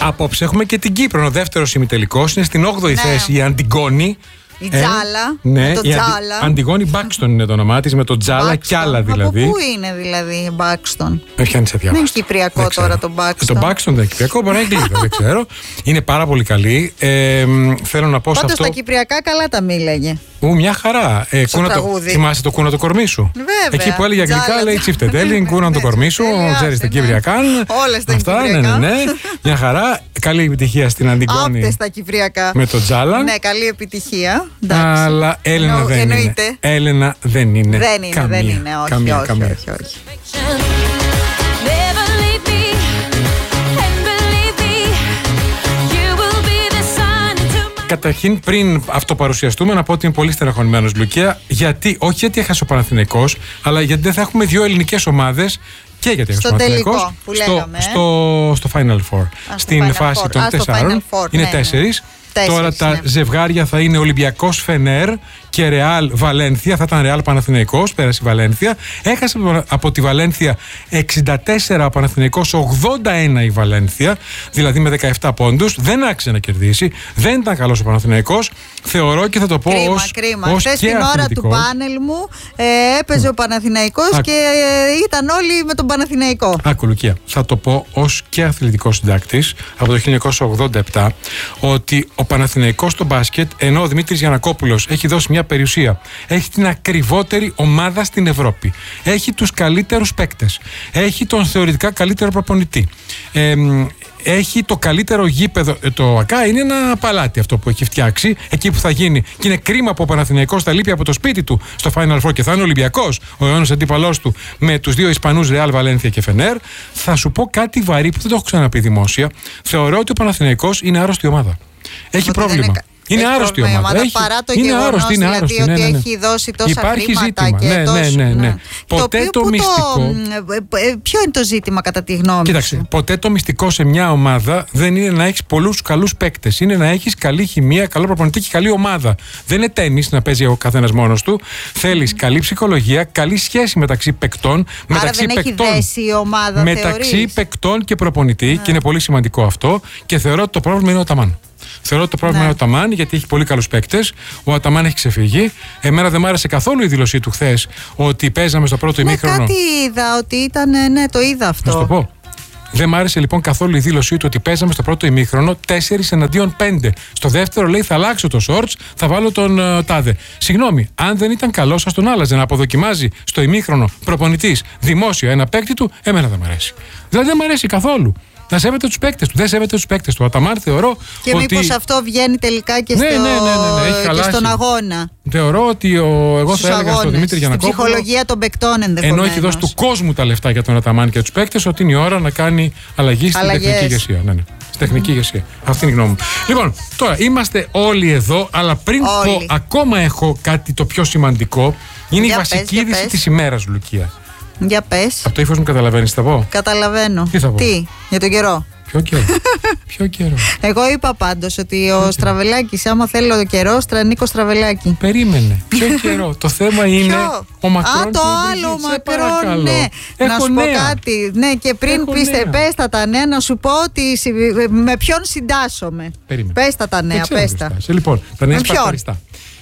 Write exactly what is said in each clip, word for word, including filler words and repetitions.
Απόψε έχουμε και την Κύπρο. Ο δεύτερος ημιτελικός είναι στην όγδοη ναι. θέση η Αντιγόνη. Η Τζάλα. Ε, ναι, το η Τζάλα. Αντι, Αντιγόνη Μπάξτον είναι το όνομά της, με το Τζάλα κι άλλα δηλαδή. Από πού είναι δηλαδή η Μπάξτον? Με πιάνει σε διάβασμα. Δεν είναι κυπριακό τώρα το Μπάξτον. Το Μπάξτον δεν είναι κυπριακό, μπορεί να είναι γλύκο, δεν ξέρω. Είναι πάρα πολύ καλή. Ε, θέλω να πω Πάντως σε αυτό. τα κυπριακά καλά τα μίλαγε. Ου, μια χαρά. Ε, κούνα το, θυμάσαι το κούνα το κορμί σου? Βέβαια. Εκεί που έλεγε αγγλικά λέει τσιφτετέλιν, κούνα το κορμί σου. Ξέρεις τα κυπριακά. Όλες τα αυτά, ναι, ναι, ναι. Μια χαρά. Καλή επιτυχία στην Αντιγόνη. Άπτες τα κυπριακά. Με το Τζάλα. Ναι, καλή επιτυχία. Αλλά Έλενα Εννο, δεν εννοείται. είναι. Έλενα δεν είναι. Δεν είναι, καμία, δεν είναι. Όχι, καμία, όχι, καμία. όχι, όχι. Καταρχήν, πριν αυτοπαρουσιαστούμε, να πω ότι είμαι πολύ στεναχωρημένος, Λουκία. Γιατί, όχι γιατί έχασε ο Παναθηναϊκός, αλλά γιατί δεν θα έχουμε δύο ελληνικές ομάδες. Και γιατί έχασε ο Παναθηναϊκός. Στο, στο, στο Final Four. Α, στην Final φάση Four. των Α, τεσσάρων. Four, είναι ναι, τέσσερις. Ναι. Τώρα τα ναι. ζευγάρια θα είναι Ολυμπιακός Φενέρ και Ρεάλ Βαλένθια. Θα ήταν Ρεάλ Παναθηναϊκός, πέρασε η Βαλένθια. Έχασε από τη Βαλένθια εξήντα τέσσερα ο Παναθηναϊκός, ογδόντα ένα η Βαλένθια, δηλαδή με δεκαεπτά πόντους. Δεν άξιζε να κερδίσει. Δεν ήταν καλός ο Παναθηναϊκός. Θεωρώ και θα το πω κρίμα, ως, κρίμα. ως Χθες και την ώρα αθλητικό. του πάνελ μου ε, έπαιζε mm. ο Παναθηναϊκός Α. και ε, ήταν όλοι με τον Παναθηναϊκό. Άκου, Λουκία, θα το πω ως και αθλητικός συντάκτης από το χίλια εννιακόσια ογδόντα επτά ότι ο Παναθηναϊκός στο μπάσκετ, ενώ ο Δημήτρης Γιαννακόπουλος έχει δώσει μια περιουσία, έχει την ακριβότερη ομάδα στην Ευρώπη, έχει τους καλύτερους παίκτες, έχει τον θεωρητικά καλύτερο προπονητή, ε, έχει το καλύτερο γήπεδο. Το ΑΚΑ είναι ένα παλάτι αυτό που έχει φτιάξει, εκεί που θα γίνει. Και είναι κρίμα που ο Παναθηναϊκός θα λείπει από το σπίτι του στο Final Four και θα είναι Ολυμπιακός, ο αιώνας αντίπαλός του, με τους δύο Ισπανούς Ρεάλ Βαλένθια και Φενέρ. Θα σου πω κάτι βαρύ που δεν το έχω ξαναπεί δημόσια. Θεωρώ ότι ο Παναθηναϊκός είναι άρρωστη ομάδα. Έχει ότι πρόβλημα. Είναι... Είναι έχει άρρωστη η ομάδα. Έχει, παρά το είναι γεγονός άρρωστη, είναι άρρωστη, δηλαδή ναι, ναι, ναι. ότι έχει δώσει τόσα υπάρχει χρήματα ζήτημα. Και ναι, τόσο, ναι, ναι, ναι. ναι. Ποτέ το, το μυστικό. Το, ποιο είναι το ζήτημα κατά τη γνώμη Κοίταξε, σου? ποτέ το μυστικό σε μια ομάδα δεν είναι να έχεις πολλούς καλούς παίκτες. Είναι να έχεις καλή χημεία, καλό προπονητή και καλή ομάδα. Δεν είναι τένις να παίζει ο καθένας μόνος του. Θέλεις mm. καλή ψυχολογία, καλή σχέση μεταξύ παικτών. Μεταξύ Άρα δεν παικτών, έχει δέσει η ομάδα, μεταξύ θεωρείς? παικτών και προπονητή. Mm. Και είναι πολύ σημαντικό αυτό. Και θεωρώ ότι το πρόβλημα είναι ο Αταμάν. Θεωρώ ότι το πρόβλημα ναι. είναι ο Αταμάν, γιατί έχει πολύ καλούς παίκτες. Ο Αταμάν έχει ξεφύγει. Εμένα δεν μ' άρεσε καθόλου η δήλωσή του χθες ότι παίζαμε στο πρώτο ναι, ημίχρονο. Κάτι είδα ότι ήταν. Ναι, το είδα αυτό. Να σου το πω. Δεν μ' άρεσε λοιπόν καθόλου η δήλωσή του ότι παίζαμε στο πρώτο ημίχρονο τέσσερις εναντίον πέντε. Στο δεύτερο λέει θα αλλάξω το shorts, θα βάλω τον uh, τάδε. Συγγνώμη, αν δεν ήταν καλό, σας τον άλλαζε να αποδοκιμάζει στο ημίχρονο προπονητής δημόσια ένα παίκτη του. Εμένα δεν μ' αρέσει. Δηλαδή δεν μ' αρέσει καθόλου. Να σέβεται τους παίκτες του. Δεν σέβεται τους παίκτες του. Ο Αταμάν θεωρώ. Και ότι... μήπως αυτό βγαίνει τελικά και, ναι, στο... ναι, ναι, ναι, ναι, και στον αγώνα. Θεωρώ ότι ο... εγώ θα έλεγα στον Δημήτρη Γιαννακόπουλο. Στην ψυχολογία των παικτών ενδεχομένως. Ενώ έχει δώσει του κόσμου τα λεφτά για τον Αταμάν και τους παίκτες, ότι είναι η ώρα να κάνει αλλαγή στην Αλλαγές. τεχνική ηγεσία. Ναι, ναι. Στην τεχνική mm. ηγεσία. Αυτή είναι η γνώμη μου. Λοιπόν, τώρα είμαστε όλοι εδώ, αλλά πριν όλοι. πω ακόμα έχω κάτι το πιο σημαντικό. Είναι για η βασική είδηση της ημέρας, Λουκία. Για πες. Από το ύφος μου καταλαβαίνεις τι θα πω? Καταλαβαίνω. Τι θα πω? Τι, για τον καιρό. Ποιο καιρό? Ποιο καιρό? Εγώ είπα πάντως ότι ο Στραβελάκης, άμα θέλω καιρό, Στρανίκο Στραβελάκη. Περίμενε. Ποιο καιρό? Το θέμα είναι ο Μακρόν. Α, το άλλο Μακρόν, ναι. Έχω να σου νέα. πω κάτι. Ναι, και πριν πείστε, πες τα τα νέα, να σου πω ότι με ποιον συντάσσομαι. Περίμενε. Πες τα τα νέα, πες τα. Λοιπόν, τα νέα σπαρταριστά.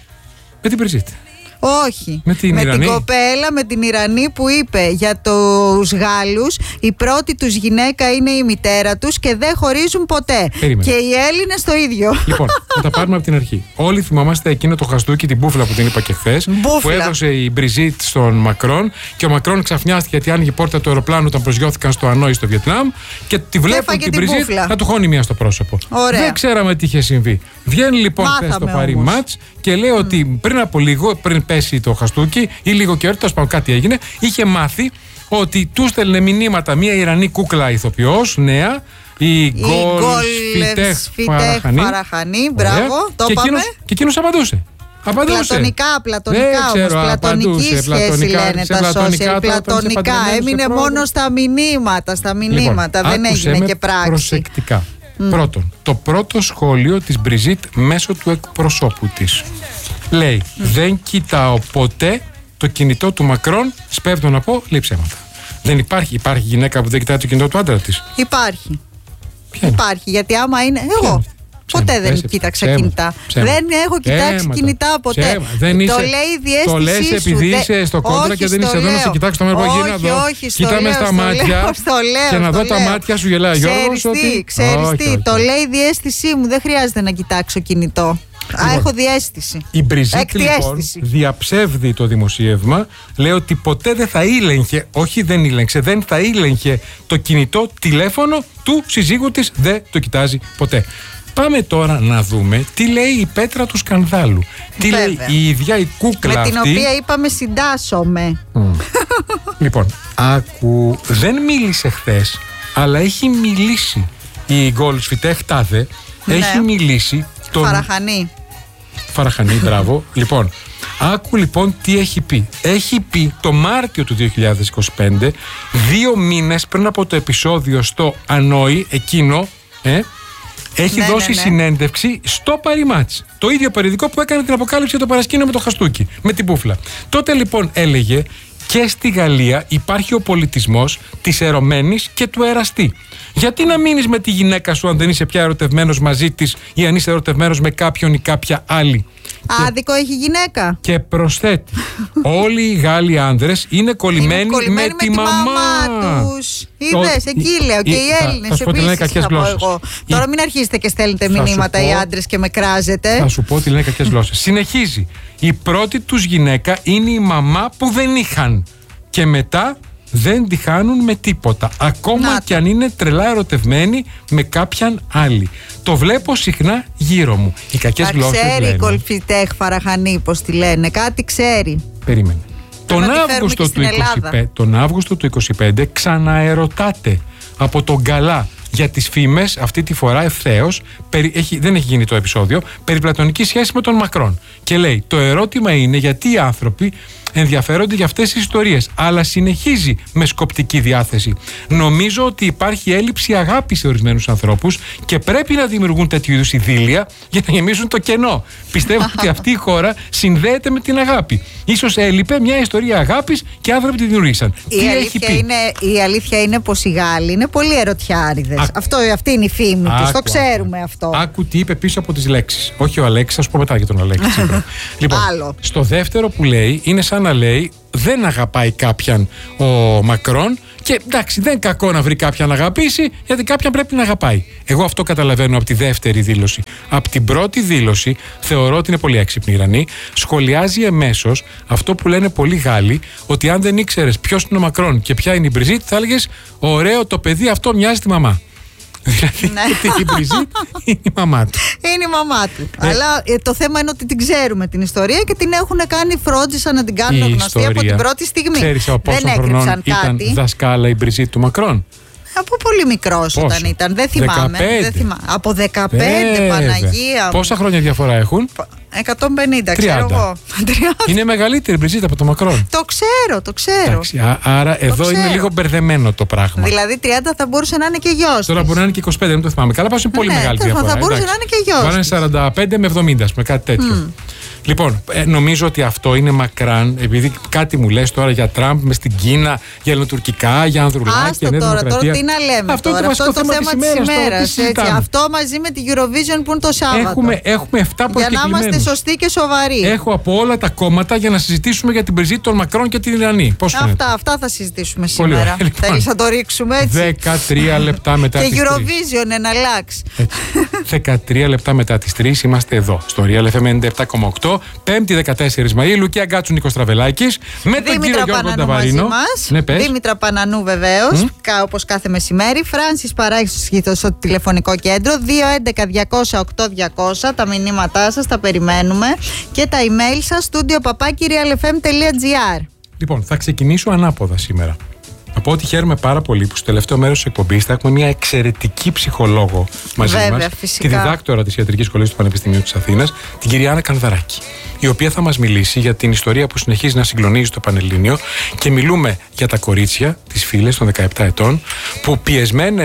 Με την Μπριζίτ. Όχι. Με την, με την κοπέλα, με την Ιρανή που είπε για τους Γάλλους η πρώτη τους γυναίκα είναι η μητέρα τους και δεν χωρίζουν ποτέ. Περίμενε. Και οι Έλληνες το ίδιο. Λοιπόν, θα τα πάρουμε από την αρχή. Όλοι θυμόμαστε εκείνο το χαστούκι, την μπούφλα που την είπα και χθες, που έδωσε η Μπριζίτ στον Μακρόν και ο Μακρόν ξαφνιάστηκε γιατί άνοιγε η πόρτα του αεροπλάνου όταν προσγειώθηκαν στο Ανόη στο Βιετνάμ και τη βλέπουν την Μπριζίτ να του χώνει μία στο πρόσωπο. Ωραία. Δεν ξέραμε τι είχε συμβεί. Βγαίνει λοιπόν χθες το Παρί Μάτς και λέει ότι mm. πριν από λίγο, πριν πέσει το χαστούκι ή λίγο καιρό, τέλος πάντων κάτι έγινε, είχε μάθει ότι του στέλνε μηνύματα μία Ιρανή κούκλα ηθοποιός, νέα, η Γκολ Φιτέχ Φαραχανή, μπράβο, το είπαμε. Και εκείνος απαντούσε. Απαντούσε. Πλατωνικά, πλατωνικά όμως, πλατωνική σχέση λένε τα social, πλατωνικά, έμεινε μόνο στα μηνύματα, στα μηνύματα, λοιπόν, δεν έγινε και πράξη. Προσεκτικά. Mm. Πρώτον, το πρώτο σχόλιο της Μπριζίτ μέσω του εκπροσώπου της. Λέει, mm. δεν κοιτάω ποτέ το κινητό του Μακρόν, σπέβδω να πω, λέει ψέματα. Δεν υπάρχει, υπάρχει γυναίκα που δεν κοιτάει το κινητό του άντρα της. Υπάρχει. Υπάρχει, γιατί άμα είναι. Εγώ. Ποτέ δεν πες, κοίταξα ψέμα, κινητά. Ψέμα. Δεν έχω κοιτάξει Έματα. κινητά ποτέ. Ψέμα. Δεν είσαι, το λέει η διέστησή το λες σου. επειδή Δε... είσαι στο κόντρα και δεν είσαι εδώ να σε κοιτάξω το μέρο που γίνει εδώ. Κοίτα με στα μάτια και να δω τα μάτια σου γελάει. Ξέρεις τι, ξέρεις τι, το λέει η διέστησή μου. Δεν χρειάζεται να κοιτάξω κινητό. Λοιπόν, Α, έχω διαίσθηση. Η Μπριζίτ λοιπόν διαψεύδει το δημοσίευμα. Λέει ότι ποτέ δεν θα ήλεγχε, όχι δεν ήλεγξε, δεν θα ήλεγχε το κινητό τηλέφωνο του συζύγου της. Δεν το κοιτάζει ποτέ. Πάμε τώρα να δούμε τι λέει η Πέτρα του σκανδάλου. Τι Βέβαια. λέει η ίδια η κούκλα αυτή. Με την αυτή, οποία είπαμε συντάσσομαι. Mm. Λοιπόν, άκου, δεν μίλησε χθες, αλλά έχει μιλήσει η Γκόλσφιτε χτάδε. Ναι. Έχει μιλήσει τον... Φαραχανή. Φαραχανή, μπράβο. Λοιπόν, άκου λοιπόν τι έχει πει. Έχει πει το Μάρτιο του δύο χιλιάδες είκοσι πέντε, δύο μήνες πριν από το επεισόδιο στο Ανόη, εκείνο, ε, έχει ναι, δώσει ναι, ναι. συνέντευξη στο Παριμάτς. Το ίδιο περιοδικό που έκανε την αποκάλυψη για το παρασκήνιο με το χαστούκι, με την πούφλα. Τότε λοιπόν έλεγε, και στη Γαλλία υπάρχει ο πολιτισμός της ερωμένης και του εραστή. Γιατί να μείνεις με τη γυναίκα σου αν δεν είσαι πια ερωτευμένος μαζί της ή αν είσαι ερωτευμένος με κάποιον ή κάποια άλλη? Άδικο έχει γυναίκα. Και προσθέτει, όλοι οι Γάλλοι άνδρες είναι κολλημένοι, είναι κολλημένοι με, με τη μαμά, μαμά τους. Είδες, εκεί λέω, και οι Έλληνες επίσης θα πω εγώ. Η... Τώρα μην αρχίσετε και στέλνετε θα μηνύματα πω... οι άντρες και με κράζετε. Θα σου πω ότι λένε κακές γλώσσες. Συνεχίζει, η πρώτη τους γυναίκα είναι η μαμά που δεν είχαν και μετά δεν τη χάνουν με τίποτα. Ακόμα Να, και αν είναι τρελά ερωτευμένοι με κάποιαν άλλη. Το βλέπω συχνά γύρω μου. Οι κακές γλώσσες λένε. Ξέρει η Κολφιτέχ Φαραχανή πως τη λένε. Κάτι ξέρει. Περίμενε. Τον Αύγουστο, του είκοσι πέντε, τον Αύγουστο του είκοσι πέντε ξαναερωτάται από τον Καλά για τις φήμες, αυτή τη φορά ευθέως, περι, έχει, δεν έχει γίνει το επεισόδιο, περί πλατωνικής σχέσης με τον Μακρόν. Και λέει, το ερώτημα είναι γιατί οι άνθρωποι ενδιαφέρονται για αυτές τις ιστορίες, αλλά συνεχίζει με σκοπτική διάθεση. Νομίζω ότι υπάρχει έλλειψη αγάπης σε ορισμένους ανθρώπους και πρέπει να δημιουργούν τέτοιου είδους ειδήλια για να γεμίσουν το κενό. Πιστεύω ότι αυτή η χώρα συνδέεται με την αγάπη. Ίσως έλειπε μια ιστορία αγάπης και οι άνθρωποι τη δημιουργήσαν. Η, Τι έχει πει? Είναι, η αλήθεια είναι πως οι Γάλλοι είναι πολύ ερωτιάριδες. Α... Αυτό, αυτή είναι η φήμη τους. Το ξέρουμε άκου. αυτό. Άκου τι είπε πίσω από τις λέξεις. Όχι ο Αλέξης, θα σου πω μετά για τον Αλέξη. Λοιπόν, στο δεύτερο που λέει είναι σαν να λέει δεν αγαπάει κάποιαν ο Μακρόν και εντάξει δεν κακό να βρει κάποιαν να αγαπήσει γιατί κάποιαν πρέπει να αγαπάει. Εγώ αυτό καταλαβαίνω από τη δεύτερη δήλωση. Από την πρώτη δήλωση θεωρώ ότι είναι πολύ έξυπνη η Ιρανή. Σχολιάζει εμέσως αυτό που λένε πολλοί Γάλλοι, ότι αν δεν ήξερες ποιος είναι ο Μακρόν και ποια είναι η Μπριζίτ θα έλεγες ωραίο το παιδί αυτό μοιάζει τη μαμά. Δηλαδή ναι. η Μπριζίτ είναι η μαμά του. Είναι η μαμά του. Ε, Αλλά ε, το θέμα είναι ότι την ξέρουμε την ιστορία και την έχουν κάνει, φρόντισαν να την κάνουν γνωστή ιστορία, από την πρώτη στιγμή. Ξέρεις από πόσο χρονών ήταν δασκάλα η Μπριζίτ του Μακρόν? Από πολύ μικρός όταν ήταν, δεν θυμάμαι, δεν θυμάμαι. Από δεκαπέντε, Παναγία. Πόσα χρόνια διαφορά έχουν? εκατόν πενήντα, ξέρω εγώ. Είναι μεγαλύτερη η Μπριζίτ από το Μακρόν. Το ξέρω, το ξέρω. Εντάξει, α, άρα το εδώ ξέρω. Είναι λίγο μπερδεμένο το πράγμα. Δηλαδή τριάντα θα μπορούσε να είναι και γιος. Τώρα μπορεί να είναι και είκοσι πέντε, δεν το θυμάμαι. Καλά, πάω είναι πολύ ναι, μεγάλη διαφορά. Θα μπορούσε εντάξει. να είναι και γιος. Μπορεί να είναι σαράντα πέντε με εβδομήντα, με κάτι τέτοιο. Mm. Λοιπόν, ε, νομίζω ότι αυτό είναι μακράν, επειδή κάτι μου λες τώρα για Τραμπ με στην Κίνα, για ελληνοτουρκικά, για Ανδρουλάκη, για Νέα Δημοκρατία. Τώρα τι να λέμε αυτό τώρα, αυτό είναι το θέμα της ημέρας. Αυτό μαζί με τη Eurovision που είναι το Σάββατο. Έχουμε, έχουμε επτά προσκεκλημένους. Για να είμαστε σωστοί και σοβαροί. Έχω από όλα τα κόμματα για να συζητήσουμε για την Μπριζίτ, τον Μακρόν και την Ιρανή. Πώς αυτά, αυτά θα συζητήσουμε σήμερα. Λοιπόν, θέλεις να το ρίξουμε έτσι? δεκατρία λεπτά μετά τις τρεις. Και Eurovision εναλλάξ. δεκατρία λεπτά μετά τις τρεις είμαστε εδώ, στο Real εφ εμ ενενήντα επτά κόμμα οκτώ. Πέμπτη δεκατέσσερις Μαΐου, Λουκία Γκάτσου, Νίκος Τραβελάκης, με τον κύριο Γιώργο Ταβαρίνο. Ναι, Δήμητρα Πανανού βεβαίως, mm. όπως κάθε μεσημέρι. Φράνσις Παράγης στο τηλεφωνικό κέντρο, δύο έντεκα διακόσια οκτώ διακόσια. Τα μηνύματά σας τα περιμένουμε και τα email σας, studio παπάκι real f m τελεία g r. Λοιπόν, θα ξεκινήσω ανάποδα σήμερα. Να πω ότι χαίρομαι πάρα πολύ που στο τελευταίο μέρος της εκπομπής θα έχουμε μια εξαιρετική ψυχολόγο μαζί Βέβαια, μας, φυσικά. τη διδάκτορα της Ιατρικής Σχολής του Πανεπιστημίου της Αθήνας, την κυρία Άννα Κανδαράκη, η οποία θα μας μιλήσει για την ιστορία που συνεχίζει να συγκλονίζει το Πανελλήνιο και μιλούμε για τα κορίτσια, τις φίλες των δεκαεπτά ετών, που πιεσμένες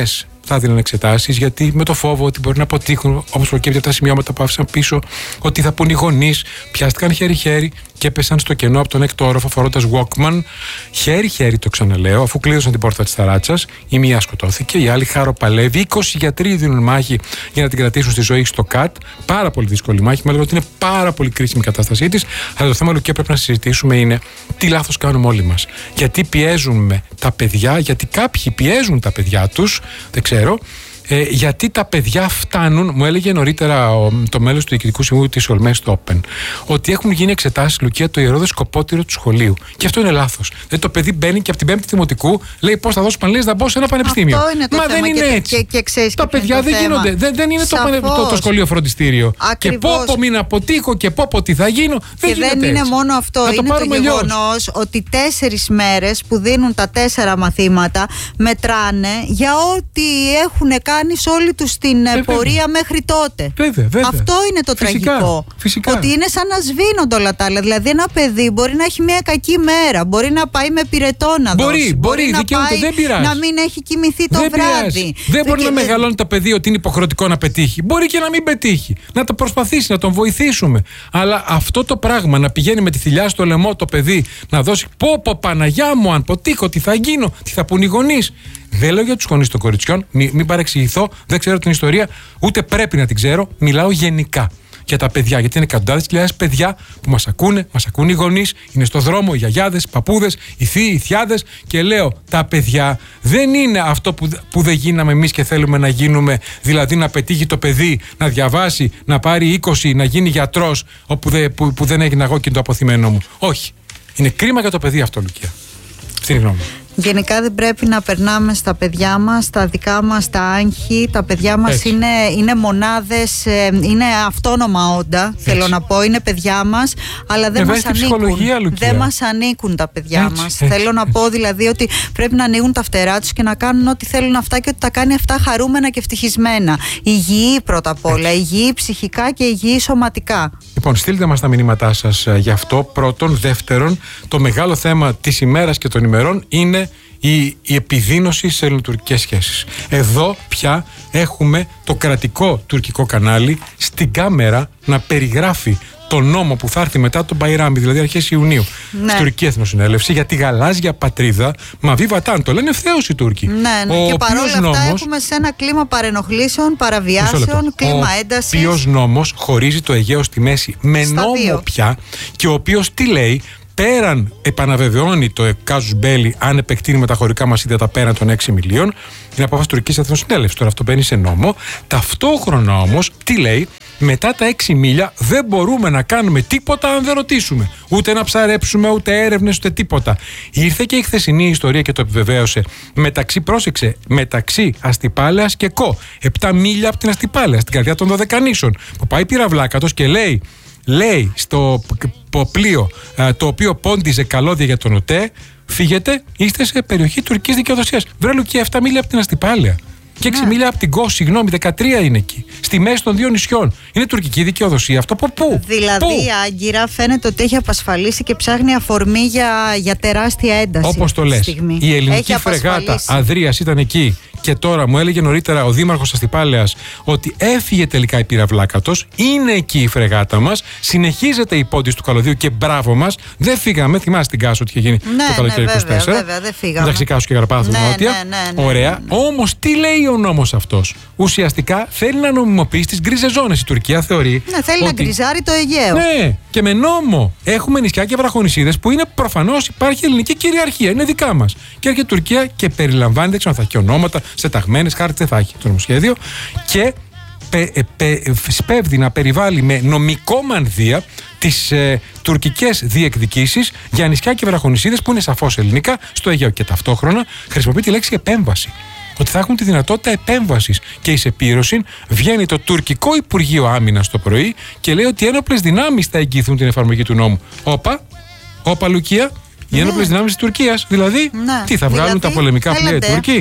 θα δίνουν εξετάσεις, γιατί με το φόβο ότι μπορεί να αποτύχουν, όπως προκύπτει από τα σημειώματα που άφησαν πίσω, ότι θα πουν οι γονείς, πιάστηκαν χέρι-χέρι και έπεσαν στο κενό από τον έκτο όροφο φορώντας Walkman. Χέρι-χέρι, το ξαναλέω, αφού κλείδωσαν την πόρτα της ταράτσας, η μία σκοτώθηκε, η άλλη χαροπαλεύει. είκοσι γιατροί δίνουν μάχη για να την κρατήσουν στη ζωή στο ΚΑΤ. Πάρα πολύ δύσκολη μάχη. Με λέγω ότι είναι πάρα πολύ κρίσιμη η κατάστασή της. Αλλά το θέμα, Λουκία, πρέπει να συζητήσουμε είναι τι λάθος κάνουμε όλοι μας. Γιατί πιέζουμε τα παιδιά, γιατί κάποιοι πιέζουν τα παιδιά τους, δεν ξέρω. Ε, γιατί τα παιδιά φτάνουν, μου έλεγε νωρίτερα ο, το μέλος του Διοικητικού Συμβούλου της Ολμές στο Open, ότι έχουν γίνει εξετάσεις, Λουκία, το ιερό δεσκοπότηρο του σχολείου. Και αυτό είναι λάθος. Δηλαδή το παιδί μπαίνει και από την πέμπτη δημοτικού λέει πώς θα δώσω πανελλήνιες να μπω σε ένα πανεπιστήμιο. Αυτό είναι το Μα θέμα. δεν είναι και, έτσι. Και, και, και τα παιδιά δεν θέμα. γίνονται. Δεν, δεν είναι το, το, το σχολείο φροντιστήριο. Ακριβώς. Και πόπο μην αποτύχω και πόπο τι θα γίνω. Δεν και δεν είναι έτσι. μόνο αυτό. Θα είναι το, το γεγονός ότι τέσσερις μέρες που δίνουν τα τέσσερα μαθήματα μετράνε για ό,τι έχουν κάνει σε όλη τους την ε, πορεία μέχρι τότε. Βέβαια, βέβαια. Αυτό είναι το φυσικά, τραγικό. Φυσικά. Ότι είναι σαν να σβήνονται όλα τα άλλα. Δηλαδή, ένα παιδί μπορεί να έχει μια κακή μέρα, μπορεί να πάει με πυρετό να μπορεί, δώσει. Μπορεί, μπορεί να πάει δεν πειράζει. να μην έχει κοιμηθεί το δεν βράδυ. Πειράζει. Δεν μπορεί και... να μεγαλώνει το παιδί ότι είναι υποχρεωτικό να πετύχει. Μπορεί και να μην πετύχει. Να το προσπαθήσει, να τον βοηθήσουμε. Αλλά αυτό το πράγμα να πηγαίνει με τη θηλιά στο λαιμό το παιδί να δώσει πω πω Παναγιά μου, αν ποτύχω, τι θα γίνω, τι θα πουν οι γονείς. Δεν λέω για τους γονείς των κοριτσιών, μην, μην παρεξηγηθώ, δεν ξέρω την ιστορία, ούτε πρέπει να την ξέρω. Μιλάω γενικά για τα παιδιά, γιατί είναι εκατοντάδες χιλιάδες παιδιά που μας ακούνε, μας ακούνε οι γονείς, είναι στο δρόμο, οι γιαγιάδες, οι παππούδες, οι θείοι, οι θιάδες. Και λέω, τα παιδιά δεν είναι αυτό που, που δεν γίναμε εμείς και θέλουμε να γίνουμε, δηλαδή να πετύχει το παιδί, να διαβάσει, να πάρει είκοσι, να γίνει γιατρός, όπου δε, που, που δεν έγινα εγώ και το αποθυμένο μου. Όχι. Είναι κρίμα για το παιδί αυτό, Λουκία. Αυτή είναι η γνώμη μου. Γενικά δεν πρέπει να περνάμε στα παιδιά μας, τα δικά μας τα άγχη. Τα παιδιά μας είναι, είναι μονάδες, είναι αυτόνομα όντα, Έτσι. θέλω να πω. Είναι παιδιά μας, αλλά δεν μας ανήκουν. Δεν μας ανήκουν τα παιδιά Έτσι. μας. Έτσι. Θέλω να πω δηλαδή ότι πρέπει να ανοίγουν τα φτερά τους και να κάνουν ό,τι θέλουν αυτά και ότι τα κάνει αυτά χαρούμενα και ευτυχισμένα. Υγιή πρώτα απ' όλα, υγιή ψυχικά και υγιή σωματικά. Λοιπόν, στείλτε μας τα μηνύματά σας γι' αυτό. Πρώτον. Δεύτερον, το μεγάλο θέμα της ημέρας και των ημερών είναι η, η επιδείνωση σε ελληνοτουρκικές σχέσεις. Εδώ πια έχουμε το κρατικό τουρκικό κανάλι στην κάμερα να περιγράφει το νόμο που θα έρθει μετά τον Μπαϊράμι, δηλαδή αρχές Ιουνίου, ναι. Στην Τουρκική Εθνοσυνέλευση, για τη γαλάζια πατρίδα Μαβί Βατάν. Το λένε ευθέως οι Τούρκοι. Ναι, ναι. Και παρόλα αυτά νόμος, έχουμε σε ένα κλίμα παρενοχλήσεων, παραβιάσεων, κλίμα έντασης. Ο οποίος νόμος χωρίζει το Αιγαίο στη μέση με Στα νόμο δύο. πια, και ο οποίος τι λέει, πέραν επαναβεβαιώνει το κάζους μπέλι αν επεκτείνει με τα χωρικά μας ύδατα πέραν των έξι μιλίων. Είναι απόφαση Τουρκικής Εθνοσυνέλευσης. Τώρα αυτό μπαίνει σε νόμο. Ταυτόχρονα όμως, τι λέει, μετά τα έξι μίλια δεν μπορούμε να κάνουμε τίποτα αν δεν ρωτήσουμε. Ούτε να ψαρέψουμε, ούτε έρευνες, ούτε τίποτα. Ήρθε και η χθεσινή ιστορία και το επιβεβαίωσε. Μεταξύ, πρόσεξε, μεταξύ Αστυπάλαιας και Κο. Επτά μίλια από την Αστυπάλαια, στην καρδιά των Δωδεκανήσων. Που πάει πυραυλάκατος και λέει. Λέει στο πλοίο το οποίο πόντιζε καλώδια για τον ΟΤΕ, φύγετε, είστε σε περιοχή τουρκικής δικαιοδοσίας. Βρε Λουκία, επτά μίλια από την Αστυπάλαια. Και έξι ναι. μίλια από την Κο, συγγνώμη, δεκατρία είναι εκεί. Στη μέση των δύο νησιών. Είναι τουρκική δικαιοδοσία. Αυτό από πού? Δηλαδή πού? Η Άγκυρα φαίνεται ότι έχει απασφαλίσει και ψάχνει αφορμή για, για τεράστια ένταση. Όπως το λες. Η ελληνική φρεγάτα Αδρίας ήταν εκεί. Και τώρα μου έλεγε νωρίτερα ο δήμαρχος Αστυπάλαιας ότι έφυγε τελικά η πυραυλάκατος. Είναι εκεί η φρεγάτα μας. Συνεχίζεται η πόντιση του καλωδίου και μπράβο μας. Δεν φύγαμε. Θυμάσαι την Κάσο ότι είχε γίνει ναι, το καλοκαίρι ναι, είκοσι τέσσερα. Βέβαια, δεν φύγαμε. Εντάξει, Κάσο και Καρπάθου ναι, νότια. Ναι, ναι, ναι, Ωραία. Ναι, ναι. Όμως τι λέει ο νόμος αυτός? Ουσιαστικά θέλει να νομιμοποιήσει τις γκρίζες ζώνες. Η Τουρκία θεωρεί. Ναι, θέλει ότι... να γκριζάρει το Αιγαίο. Ναι, και με νόμο έχουμε νησιά και βραχονησίδες που είναι προφανώς υπάρχει ελληνική κυριαρχία. Είναι δικά μας. Και έρχεται η Τουρκία και περιλαμβάνει, δεν ξέρω αν θα έχει ονόματα, στεταγμένες, χάρτες δεν θα έχει το νομοσχέδιο. Και πε, πε, σπέβδει να περιβάλλει με νομικό μανδύα τις ε, τουρκικές διεκδικήσεις για νησιά και βραχονησίδες που είναι σαφώς ελληνικά στο Αιγαίο. Και ταυτόχρονα χρησιμοποιεί τη λέξη επέμβαση. Ότι θα έχουν τη δυνατότητα επέμβασης. Και εις επίρρωση βγαίνει το τουρκικό Υπουργείο Άμυνας το πρωί και λέει ότι οι ένοπλες δυνάμεις θα εγγυηθούν την εφαρμογή του νόμου. Όπα, όπα Λουκία, οι ναι. ένοπλες δυνάμεις της Τουρκίας. Δηλαδή, ναι. τι θα βγάλουν δηλαδή, τα πολεμικά πλοία οι Τούρκοι?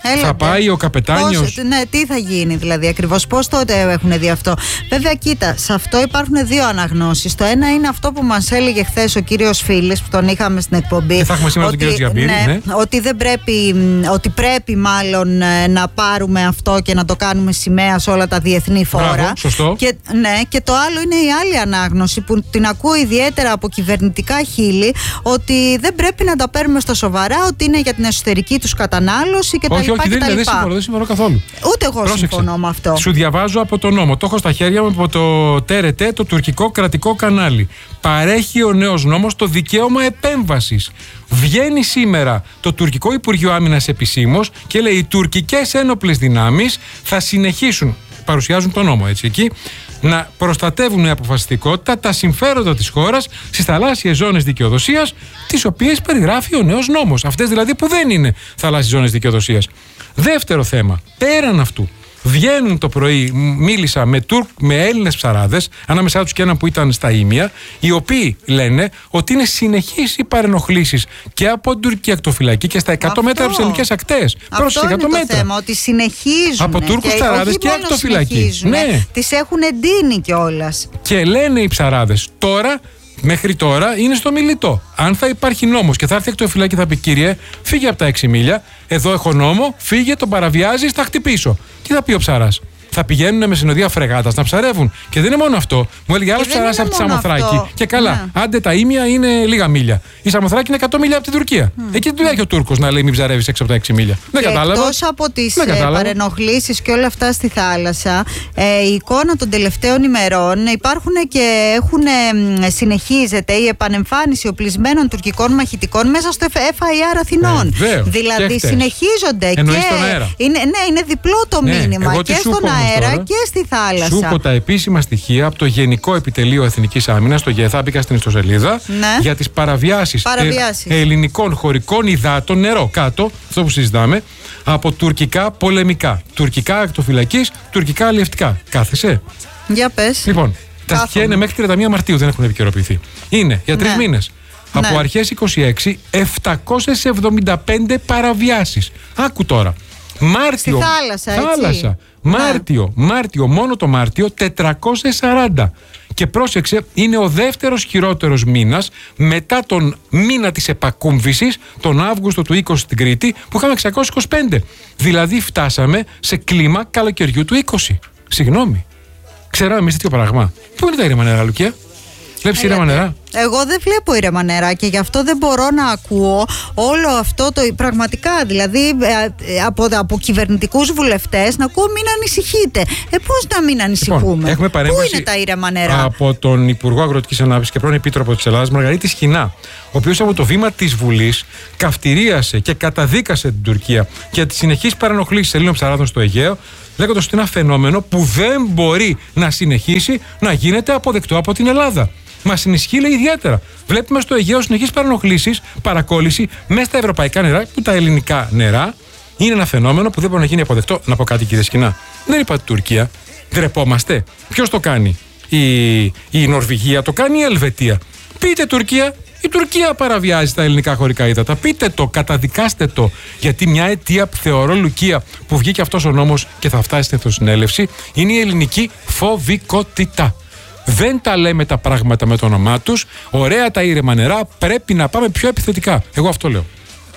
Έλατε. Θα πάει ο καπετάνιος. Ναι, τι θα γίνει δηλαδή ακριβώς, πώς τότε έχουν δει αυτό. Βέβαια, κοίτα, σε αυτό υπάρχουν δύο αναγνώσεις. Το ένα είναι αυτό που μας έλεγε χθες ο κύριος Φίλης, που τον είχαμε στην εκπομπή. Και θα έχουμε σήμερα ότι, τον κύριο Τζιαμπίρη. Ναι, ναι. ότι, δεν πρέπει, ότι πρέπει μάλλον να πάρουμε αυτό και να το κάνουμε σημαία σε όλα τα διεθνή φόρα. Μπράβο, σωστό. Και, ναι, και το άλλο είναι η άλλη ανάγνωση που την ακούω ιδιαίτερα από κυβερνητικά χείλη, ότι δεν πρέπει να τα παίρνουμε στα σοβαρά, ότι είναι για την εσωτερική τους κατανάλωση κτλ. Όχι, όχι, δεν, δεν συμφωνώ, δεν συμφωνώ καθόλου. Ούτε εγώ Πρόσεξε. συμφωνώ με αυτό. Σου διαβάζω από το νόμο. Το έχω στα χέρια μου από το Τ Ρ Τ, το τουρκικό κρατικό κανάλι. Παρέχει ο νέος νόμος το δικαίωμα επέμβασης. Βγαίνει σήμερα το τουρκικό Υπουργείο Άμυνας επισήμως και λέει: οι τουρκικές ένοπλες δυνάμεις θα συνεχίσουν. Παρουσιάζουν το νόμο έτσι εκεί. Να προστατεύουν με αποφασιστικότητα τα συμφέροντα της χώρας στις θαλάσσιες ζώνες δικαιοδοσίας, τις οποίες περιγράφει ο νέος νόμος. Αυτές δηλαδή που δεν είναι θαλάσσιες ζώνες δικαιοδοσίας. Δεύτερο θέμα, πέραν αυτού, βγαίνουν το πρωί, μίλησα με, Τουρκ, με Έλληνες ψαράδες, ανάμεσά τους και έναν που ήταν στα Ήμια, οι οποίοι λένε ότι είναι συνεχείς οι παρενοχλήσεις και από την τουρκική ακτοφυλακή και στα εκατό μέτρα από τις ελληνικές ακτές. Αυτό είναι το μέτρα. θέμα, ότι συνεχίζουν. Από Τούρκους ψαράδες και, και ακτοφυλακή. Ναι. Τις έχουν εντείνει κιόλας. Και λένε οι ψαράδες, τώρα. Μέχρι τώρα είναι στο μιλητό. Αν θα υπάρχει νόμος και θα έρθει η ακτοφυλακή και θα πει: κύριε, φύγε από τα έξι μίλια, εδώ έχω νόμο, φύγε, τον παραβιάζεις, θα χτυπήσω. Τι θα πει ο ψαράς? Θα πηγαίνουν με συνοδεία φρεγάτας να ψαρεύουν. Και δεν είναι μόνο αυτό. Μου έλεγε άλλος ψαράς από τη Σαμοθράκη. Και καλά, ναι. Άντε τα Ήμια είναι λίγα μίλια. Η Σαμοθράκη είναι εκατό μίλια από την Τουρκία. Mm. Εκεί δεν έχει ο Τούρκος να λέει: μην ψαρεύεις έξω από τα έξι μίλια. Δεν κατάλαβα. Εκτός από τις παρενοχλήσεις και όλα αυτά στη θάλασσα, ε, η εικόνα των τελευταίων ημερών υπάρχουν και έχουν, ε, συνεχίζεται η επανεμφάνιση οπλισμένων τουρκικών μαχητικών μέσα στο Εφ Άι Αρ Αθηνών. Ε, δηλαδή συνεχίζονται. Εννοείς και στον αέρα. Είναι, ναι, είναι διπλό το ναι, μήνυμα και στον αέρα τώρα, και στη θάλασσα. Σου έχω τα επίσημα στοιχεία από το Γενικό Επιτελείο Εθνικής Άμυνας, το ΓΕΘΑ, μπήκα στην ιστοσελίδα, ναι. για τις παραβιάσεις, παραβιάσεις. Ε, ελληνικών χωρικών υδάτων, νερό κάτω, αυτό που συζητάμε, από τουρκικά πολεμικά, τουρκικά ακτοφυλακής, τουρκικά αλλιευτικά. Κάθεσαι. Για πες. Λοιπόν, τα στοιχεία είναι μέχρι τριάντα μία Μαρτίου, δεν έχουν επικαιροποιηθεί. Είναι για τρεις ναι. μήνες. Ναι. Από αρχές είκοσι έξι, επτακόσιες εβδομήντα πέντε παραβιάσεις. Άκου τώρα. Μάρτιο. Στη θάλασσα, έτσι. Θάλασσα. Μάρτιο, ναι. Μάρτιο, μόνο το Μάρτιο, τετρακόσιες σαράντα. Και πρόσεξε, είναι ο δεύτερος χειρότερος μήνας μετά τον μήνα της επακούμβησης, τον Αύγουστο του είκοσι στην Κρήτη, που είχαμε εξακόσιες είκοσι πέντε. Δηλαδή φτάσαμε σε κλίμα καλοκαιριού του είκοσι. Συγγνώμη. Ξέραμε εμείς τέτοιο πράγμα. Πού είναι τα ήρεμα νερά, Λουκία? Βλέπεις ήρεμα νερά? Εγώ δεν βλέπω ήρεμα νερά και γι' αυτό δεν μπορώ να ακούω όλο αυτό το πραγματικά, δηλαδή ε, από, από κυβερνητικούς βουλευτές να ακούω μην ανησυχείτε. Ε, πώς να μην ανησυχούμε? Λοιπόν, πού είναι τα ήρεμα νερά? Από τον Υπουργό Αγροτικής Ανάπτυξης και πρώην Επίτροπο της Ελλάδας, Μαργαρίτη Σχοινά, ο οποίος από το βήμα της Βουλής καυτηρίασε και καταδίκασε την Τουρκία για τις συνεχείς παρενοχλήσεις Ελλήνων ψαράδων στο Αιγαίο, λέγοντας ότι είναι ένα φαινόμενο που δεν μπορεί να συνεχίσει να γίνεται αποδεκτό από την Ελλάδα. Μας ενισχύει, λέει, ιδιαίτερα. Βλέπουμε στο Αιγαίο συνεχείς παρενοχλήσεις, παρακόλληση μέσα στα ευρωπαϊκά νερά, που τα ελληνικά νερά είναι ένα φαινόμενο που δεν μπορεί να γίνει αποδεκτό. Να πω κάτι, κύριε Σχοινά. Δεν είπα την Τουρκία. Ντρεπόμαστε. Ποιος το κάνει? Η, η Νορβηγία το κάνει, η Ελβετία? Πείτε Τουρκία. Η Τουρκία παραβιάζει τα ελληνικά χωρικά ύδατα. Πείτε το, καταδικάστε το. Γιατί μια αιτία, θεωρώ, Λουκία, που βγήκε αυτός ο νόμος και θα φτάσει στην εθνοσυνέλευση, είναι η ελληνική φοβικότητα. Δεν τα λέμε τα πράγματα με το όνομά τους. Ωραία τα ήρεμα νερά, πρέπει να πάμε πιο επιθετικά. Εγώ αυτό λέω.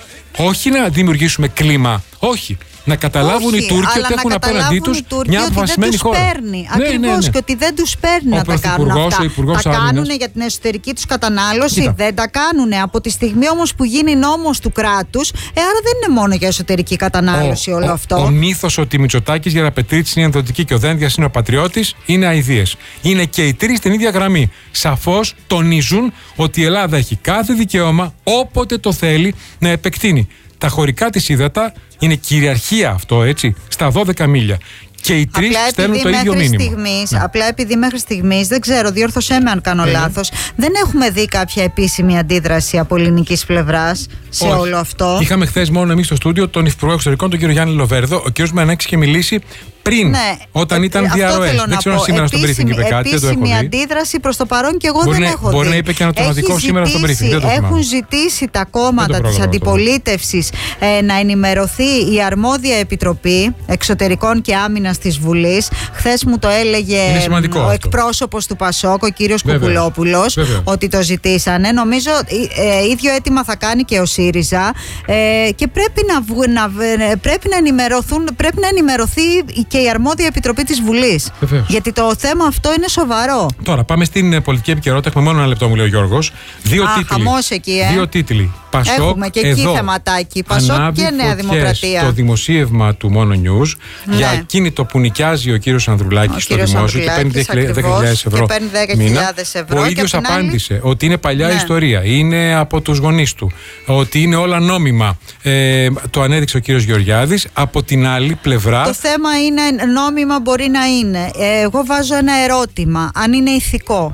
Όχι να δημιουργήσουμε κλίμα. Όχι. Να καταλάβουν Όχι, οι Τούρκοι ότι έχουν απέναντί τους μια αποφασισμένη χώρα. Ακριβώς, ναι, ναι, ναι. Και ότι δεν τους παίρνει να τα κάνουν αυτά. Τα κάνουν για την εσωτερική τους κατανάλωση, Κοίτα. δεν τα κάνουν. Από τη στιγμή όμως που γίνει νόμος του κράτους, ε, άρα δεν είναι μόνο για εσωτερική κατανάλωση ο, όλο ο, αυτό. Ο, ο μύθος ότι η Μητσοτάκης για Ραπετρίτης είναι ενδοτική και ο Δένδιας είναι ο πατριώτης είναι αηδίες. Είναι και οι τρεις στην ίδια γραμμή. Σαφώς τονίζουν ότι η Ελλάδα έχει κάθε δικαίωμα, όποτε το θέλει, να επεκτείνει τα χωρικά της ύδατα. Είναι κυριαρχία αυτό, έτσι, στα δώδεκα μίλια. Και οι τρεις στέλνουν το ίδιο μήνυμα. Στιγμής, ναι. Απλά επειδή μέχρι στιγμής, δεν ξέρω, διόρθωσέ με αν κάνω ναι. λάθος, δεν έχουμε δει κάποια επίσημη αντίδραση από ελληνικής πλευράς σε Όχι. όλο αυτό. Είχαμε χθες μόνο εμείς στο στούντιο τον Υφυπουργό Εξωτερικών, τον κύριο Γιάννη Λοβέρδο. Ο κύριος Μανέξης είχε μιλήσει πριν, ναι, όταν ε, ήταν διαρροές. Δεν ξέρω αν σήμερα στο briefing είπε κάτι. Επίσημη αντίδραση προς το παρόν και εγώ μπορεί δεν να, έχω μπορεί δει. να είπε και ανατονατικό σήμερα στο briefing. Δεν το έχουν ζητήσει τα κόμματα της αντιπολίτευσης ε, να ενημερωθεί η αρμόδια επιτροπή εξωτερικών και άμυνας της Βουλής. Χθες μου το έλεγε ο αυτό. εκπρόσωπος του Πασόκ, ο κύριος Κουκουλόπουλος, ότι το ζητήσανε. Νομίζω ε, ίδιο αίτημα θα κάνει και ο ΣΥΡΙΖΑ ε, και πρέπει να, να, πρέπει, να ενημερωθούν, πρέπει να ενημερωθεί και η αρμόδια επιτροπή της Βουλής. Βεβαίως. Γιατί το θέμα αυτό είναι σοβαρό. Τώρα πάμε στην πολιτική επικαιρότητα. Έχουμε μόνο ένα λεπτό, μου λέει ο Γιώργος. Δύο Α, τίτλοι. Χαμός εκεί, ε. Δύο τίτλοι. Πασόκ, έχουμε και εκεί εδώ, θεματάκι. Πασόκ και Νέα Δημοκρατία. Το δημοσίευμα του Mono News, ναι, για ακίνητο που νοικιάζει ο κύριος Ανδρουλάκης στο δημόσιο και παίρνει δέκα χιλιάδες ευρώ. Και παίρνει δέκα χιλιάδες ευρώ. Ο ίδιος απάντησε άλλη... ότι είναι παλιά, ναι, ιστορία, είναι από τους γονείς του, ότι είναι όλα νόμιμα. Ε, το ανέδειξε ο κύριος Γεωργιάδης. Από την άλλη πλευρά. Το θέμα είναι νόμιμα, μπορεί να είναι. Ε, εγώ βάζω ένα ερώτημα, αν είναι ηθικό.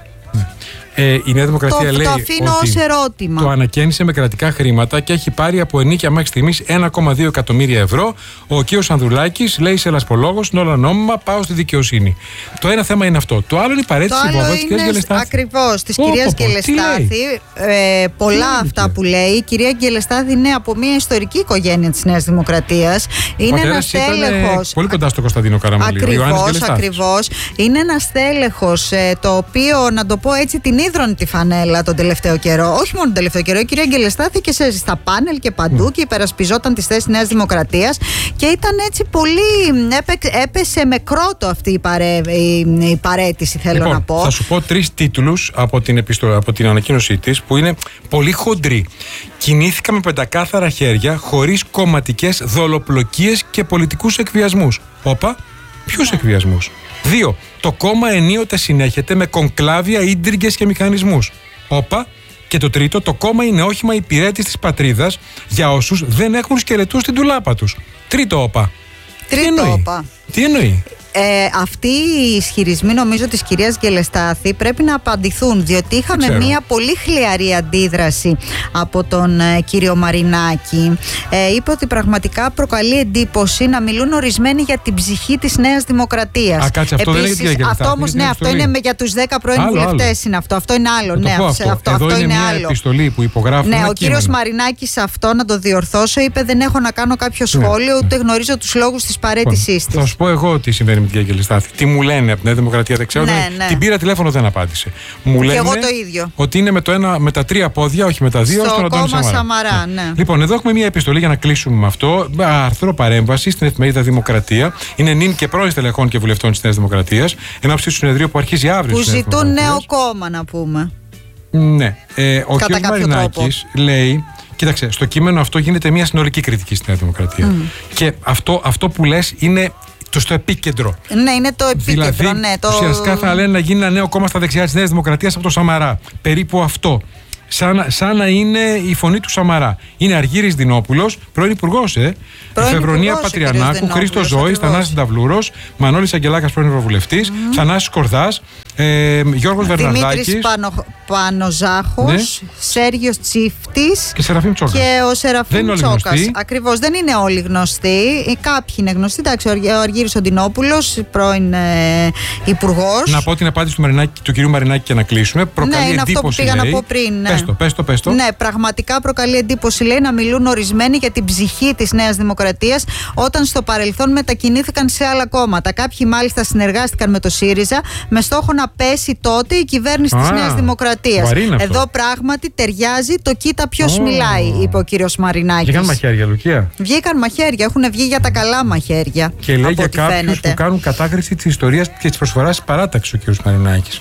Ε, η Νέα Δημοκρατία το, λέει το αφήνω ότι ως ερώτημα. Το ανακαίνισε με κρατικά χρήματα και έχει πάρει από ενίκεια μέχρι στιγμής ένα κόμμα δύο εκατομμύρια ευρώ. Ο κ. Ανδρουλάκης λέει σε λασπολόγος, είναι όλα νόμιμα, πάω στη δικαιοσύνη. Το ένα θέμα είναι αυτό. Το άλλο είναι η παρέτηση της κυρίας Γκελεστάθη. Ακριβώς, της κυρίας Γκελεστάθη. Ε, πολλά αυτά που λέει. Η κυρία Γκελεστάθη είναι από μια ιστορική οικογένεια της Νέας Δημοκρατίας. Είναι ένας τέλεχος. Πολύ κοντά στο Κωνσταντίνο Καραμανλή. Ακριβώς, ακριβώς. Είναι ένας τέλεχος, το οποίο, να το πω έτσι, την ίδρωνε τη φανέλα τον τελευταίο καιρό. Όχι μόνο τον τελευταίο καιρό. Η κυρία Γκελεστάθη και σε, στα πάνελ και παντού, mm, και υπερασπιζόταν τις θέσεις Νέας Δημοκρατίας και ήταν έτσι πολύ. Έπαι, έπεσε με κρότο αυτή η, παρέ, η, η παρέτηση, θέλω λοιπόν, να πω. Θα σου πω τρεις τίτλους από την, επιστο, από την ανακοίνωσή της που είναι πολύ χοντροί. Κινήθηκα με πεντακάθαρα χέρια, χωρίς κομματικές δολοπλοκίες και πολιτικούς εκβιασμούς. Όπα, ποιους yeah. εκβιασμούς? Δύο. Το κόμμα ενίοτε συνέχεται με κονκλάβια, ίντριγκες και μηχανισμούς. Όπα. Και το τρίτο. Το κόμμα είναι όχημα υπηρέτης της πατρίδας για όσους δεν έχουν σκελετούς στην τουλάπα τους. Τρίτο όπα. Τρίτο Τι όπα. Τι εννοεί? Ε, αυτοί οι ισχυρισμοί, νομίζω, της κυρίας Γκελεστάθη πρέπει να απαντηθούν, διότι είχαμε μια πολύ χλιαρή αντίδραση από τον ε, κύριο Μαρινάκη. Ε, είπε ότι πραγματικά προκαλεί εντύπωση να μιλούν ορισμένοι για την ψυχή της Νέας Δημοκρατίας. Α, κάτσε, αυτό Επίσης, δεν είναι αυτό όμως, ναι, αυτό είναι για τους δέκα πρώην βουλευτές. Είναι αυτό. Αυτό είναι άλλο. Ναι, αυτό. αυτό, αυτό, αυτό είναι, είναι μια άλλο. Επιστολή που υπογράφουν. Ναι, ο κύριος Μαρινάκης, αυτό να το διορθώσω, είπε: δεν έχω να κάνω κάποιο σχόλιο, ναι, ούτε γνωρίζω τους λόγους της παρέτησής της. Θα σου πω εγώ τι συμβαίνει με την κυρία Γκελεστάθη. Τι μου λένε από την Νέα Δημοκρατία, δεν ξέρω. Ναι, ναι. Την πήρα τηλέφωνο, δεν απάντησε. Μου λένε εγώ το ίδιο. Ότι είναι με, το ένα, με τα τρία πόδια, όχι με τα δύο, στο στον Αντώνη κόμμα Σαμαρά. Σαμαρά, ναι. Λοιπόν, εδώ έχουμε μια επιστολή για να κλείσουμε με αυτό. Αρθρό παρέμβαση στην εφημερίδα Δημοκρατία. Είναι νυν και πρώην στελεχών και βουλευτών της Νέας Δημοκρατίας. Εν ώψη του συνεδρίου που αρχίζει αύριο. Που ζητούν νέο κόμμα, να πούμε. Ναι. Ε, ο κ. Μαρινάκης λέει. Κοίταξε, στο κείμενο αυτό γίνεται μια συνολική κριτική στη Νέα Δημοκρατία. Mm. Και αυτό, αυτό που λες είναι το στο επίκεντρο. Ναι, είναι το επίκεντρο. Δηλαδή, ναι, το... ουσιαστικά θα λένε να γίνει ένα νέο κόμμα στα δεξιά της Νέας Δημοκρατίας από το Σαμαρά. Περίπου αυτό. Σαν, σαν να είναι η φωνή του Σαμαρά. Είναι Αργύρης Δινόπουλος, πρώην υπουργός, ε. Φεβρονία Πατριανάκου, Χρήστος Ζώης, Θανάσης Νταβλούρος, Μανώλης Αγγελάκας, πρώην ευρωβουλευτής, mm. Θανάσης Κορδάς, ε, Γιώργος Βερναρδάκης, Δημήτρης Πανο, Πανοζάχος, ναι, Σέργιος Τσίφτης και Σεραφείμ Τσόκας. Και ο Σεραφείμ Τσόκας. Ακριβώς, δεν είναι όλοι γνωστοί. Κάποιοι είναι γνωστοί. Εντάξει, ο Αργύρης Οντινόπουλος, πρώην ε, υπουργός. Να πω την απάντηση του, Μαρινάκη, του κυρίου Μαρινάκη και να κλείσουμε. Προκαλεί ναι, είναι εντύπωση, αυτό που πήγα λέει, να πω πριν. Ναι. Πες το, πες το, πες το. Ναι, πραγματικά προκαλεί εντύπωση, λέει, να μιλούν ορισμένοι για την ψυχή της Νέας Δημοκρατίας όταν στο παρελθόν μετακινήθηκαν σε άλλα κόμματα. Κάποιοι μάλιστα συνεργάστηκαν με το ΣΥΡΙΖΑ με στόχο να πέσει τότε η κυβέρνηση της Νέας Δημοκρατίας. Εδώ πράγματι ταιριάζει το κοίτα ποιος oh. μιλάει, είπε ο κύριος Μαρινάκης. Βγήκαν μαχαίρια, Λουκία. Βγήκαν μαχαίρια, έχουν βγει για τα καλά μαχαίρια. Και λέει για κάποιους που κάνουν κατάκριση της ιστορίας και της προσφοράς της παράταξης ο κύριος Μαρινάκης.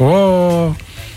Oh.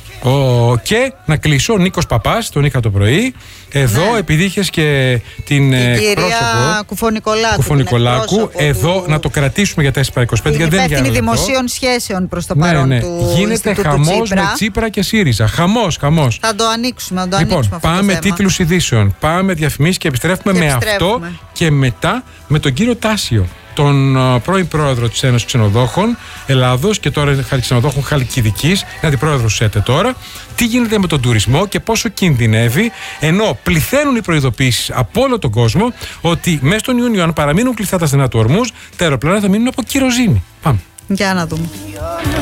Oh, και να κλείσω, ο Νίκος Παπάς, τον είχα το πρωί. Εδώ, ναι, επειδή είχες και την κυρία Κουφονικολάκου, Κουφονικολάκου εδώ του... να το κρατήσουμε για τέσσερα είκοσι πέντε. Την υπεύθυνη δημοσίων σχέσεων προς το ναι, παρόν ναι. του γίνεται χαμός με Τσίπρα και ΣΥΡΙΖΑ. Χαμός, χαμός. Θα το ανοίξουμε, θα το λοιπόν, ανοίξουμε αυτό πάμε το θέμα. Τίτλους ειδήσεων, πάμε διαφημίσεις και επιστρέφουμε και με επιστρέφουμε. αυτό και μετά με τον κύριο Τάσιο. τον uh, πρώην πρόεδρο της Ένωσης Ξενοδόχων Ελλάδος και τώρα Ξενοδόχων Χαλκιδικής, είναι αντιπρόεδρος ΣΕΤΕ τώρα, τι γίνεται με τον τουρισμό και πόσο κινδυνεύει, ενώ πληθαίνουν οι προειδοποιήσεις από όλο τον κόσμο ότι μέσα στον Ιούνιο, αν παραμείνουν κλειστά τα στενά του ορμούς, τα αεροπλάνα θα μείνουν από κυροζήνη. Πάμε. Για να δούμε.